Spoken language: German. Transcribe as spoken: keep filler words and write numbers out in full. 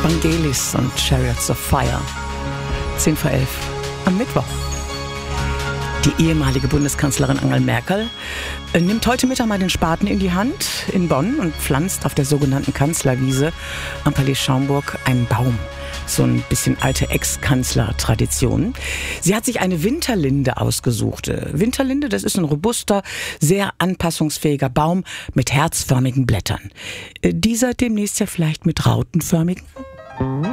Vangelis und Chariots of Fire. zehn vor elf am Mittwoch. Die ehemalige Bundeskanzlerin Angela Merkel nimmt heute Mittag mal den Spaten in die Hand in Bonn und pflanzt auf der sogenannten Kanzlerwiese am Palais Schaumburg einen Baum. So ein bisschen alte Ex-Kanzler-Tradition. Sie hat sich eine Winterlinde ausgesucht. Winterlinde, das ist ein robuster, sehr anpassungsfähiger Baum mit herzförmigen Blättern. Dieser demnächst ja vielleicht mit rautenförmigen?